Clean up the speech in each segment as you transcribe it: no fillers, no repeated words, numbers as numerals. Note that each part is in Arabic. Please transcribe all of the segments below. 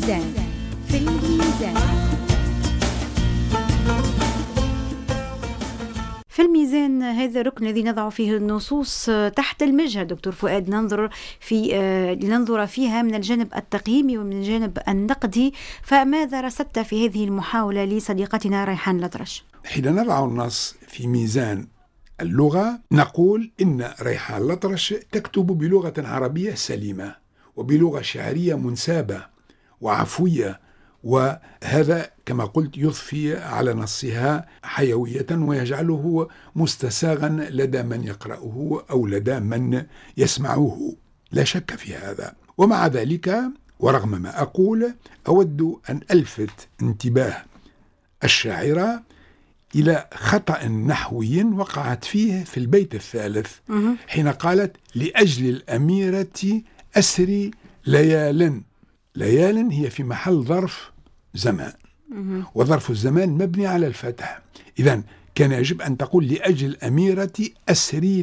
الميزان. في الميزان. في الميزان هذا الركن الذي نضع فيه النصوص تحت المجهر دكتور فؤاد، ننظر فيها من الجانب التقييمي ومن الجانب النقدي. فماذا رصدت في هذه المحاولة لصديقتنا ريحان الأطرش؟ حين نضع النص في ميزان اللغة نقول إن ريحان الأطرش تكتب بلغة عربية سليمة وبلغة شعرية منسابة وعفوية، وهذا كما قلت يضفي على نصها حيوية ويجعله مستساغا لدى من يقرأه أو لدى من يسمعه، لا شك في هذا. ومع ذلك ورغم ما أقول أود أن ألفت انتباه الشاعرة إلى خطأ نحوي وقعت فيه في البيت الثالث حين قالت لأجل الأميرة أسري ليال. ليال هي في محل ظرف زمان، وظرف الزمان مبني على الفتح، إذن كان يجب أن تقول لأجل الأميرة أسري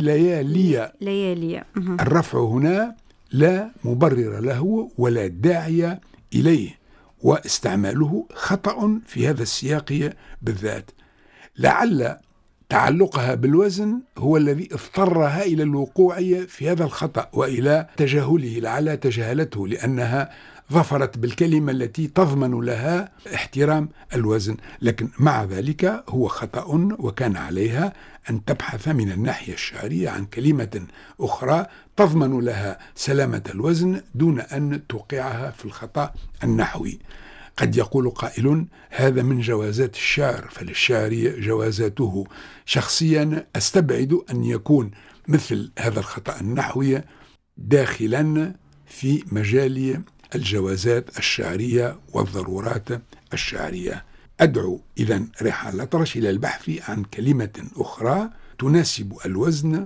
ليالي. الرفع هنا لا مبرر له ولا داعي إليه، واستعماله خطأ في هذا السياق بالذات. لعل تعلقها بالوزن هو الذي اضطرها إلى الوقوع في هذا الخطأ وإلى تجاهله، لعل تجاهلته لأنها ظفرت بالكلمة التي تضمن لها احترام الوزن، لكن مع ذلك هو خطأ، وكان عليها أن تبحث من الناحية الشعرية عن كلمة أخرى تضمن لها سلامة الوزن دون أن توقعها في الخطأ النحوي. قد يقول قائل هذا من جوازات الشعر، فللشعر جوازاته. شخصيا أستبعد أن يكون مثل هذا الخطأ النحوي داخلا في مجال الجوازات الشعرية والضرورات الشعرية. أدعو إذن ريحان الأطرش إلى البحث عن كلمة أخرى تناسب الوزن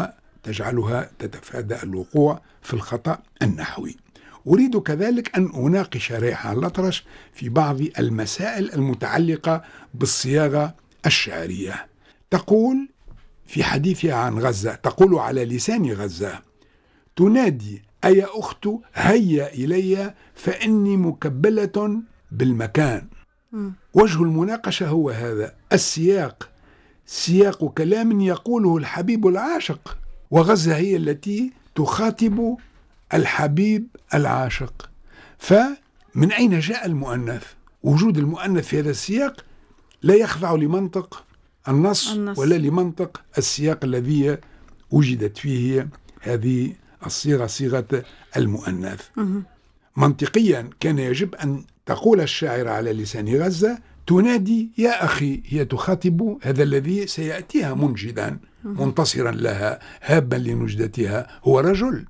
وتجعلها تتفادى الوقوع في الخطأ النحوي. أريد كذلك أن أناقش ريحان الأطرش في بعض المسائل المتعلقة بالصياغة الشعرية. تقول في حديثها عن غزة، تقول على لسان غزة: تنادي أي أخت هيا إلي فإني مكبلة بالمكان. وجه المناقشة هو هذا السياق، سياق كلام يقوله الحبيب العاشق، وغزة هي التي تخاطب الحبيب العاشق. فمن أين جاء المؤنث؟ وجود المؤنث في هذا السياق لا يخضع لمنطق النص ولا لمنطق السياق الذي وجدت فيه هذه الصيغة، صيغة المؤنث. منطقيا كان يجب أن تقول الشاعر على لسان غزة: تنادي يا أخي، هي تخاطب هذا الذي سيأتيها منجدا منتصرا لها هابا لنجدتها، هو رجل.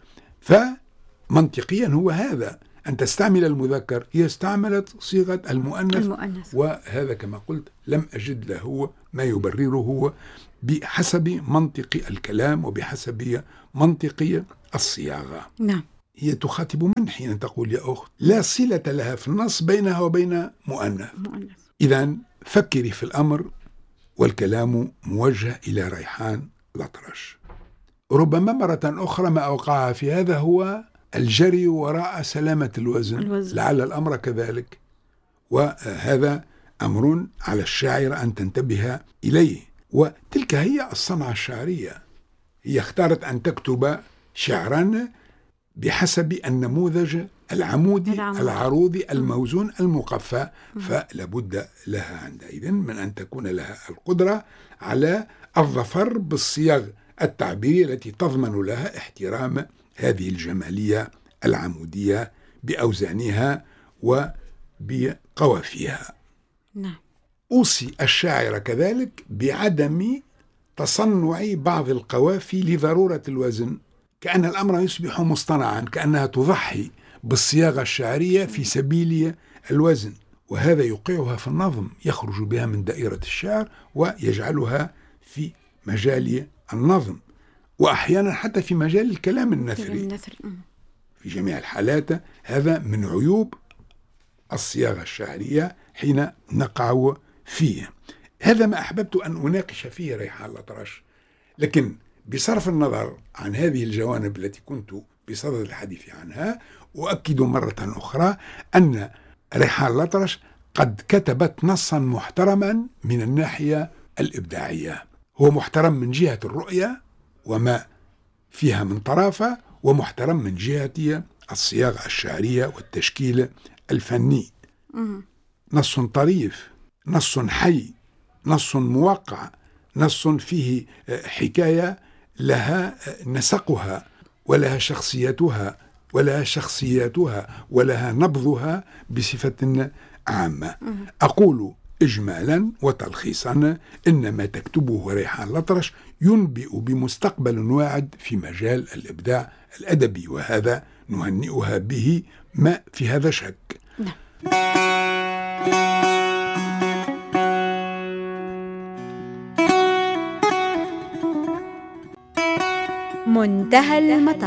فمنطقيا هو هذا، أن تستعمل المذكر، هي استعملت صيغة المؤنث. وهذا كما قلت لم أجد له ما يبرره بحسب منطق الكلام وبحسب منطق الصياغة. نعم. هي تخاطب من حين تقول يا أخت؟ لا صلة لها في النص بينها وبين مؤنث. إذن فكري في الأمر، والكلام موجه إلى ريحان الأطرش. ربما مرة أخرى ما أوقعها في هذا هو الجري وراء سلامة الوزن. لعل الأمر كذلك، وهذا أمر على الشاعر أن تنتبه إليه. وتلك هي الصنعة الشعرية، هي اختارت أن تكتب شعرا بحسب النموذج العمودي العروضي الموزون المقفى، فلابد لها عندئذ من أن تكون لها القدرة على الظفر بالصيغ التعبيرية التي تضمن لها احترام هذه الجمالية العمودية بأوزانها وبقوافيها. نعم. أوصي الشاعر كذلك بعدم تصنع بعض القوافي لضرورة الوزن، كأن الأمر يصبح مصطنعا، كأنها تضحي بالصياغة الشعرية في سبيل الوزن، وهذا يوقعها في النظم، يخرج بها من دائرة الشعر ويجعلها في مجال النظم، وأحيانا حتى في مجال الكلام النثري. في جميع الحالات هذا من عيوب الصياغة الشعرية حين نقع فيه. هذا ما أحببت أن أناقش فيه ريحان الأطرش، لكن بصرف النظر عن هذه الجوانب التي كنت بصدد الحديث عنها. أؤكد مرة أخرى أن ريحان الأطرش قد كتبت نصا محترما من الناحية الإبداعية. هو محترم من جهة الرؤية وما فيها من طرافة، ومحترم من جهة الصياغة الشعرية والتشكيل الفني. نص طريف، نص حي، نص موقع، نص فيه حكاية لها نسقها ولها شخصياتها ولها نبضها بصفة عامة. أقول إجمالا وتلخيصا إن ما تكتبه ريحان الأطرش ينبئ بمستقبل واعد في مجال الإبداع الأدبي، وهذا نهنئها به، ما في هذا شك. منتهى المطر.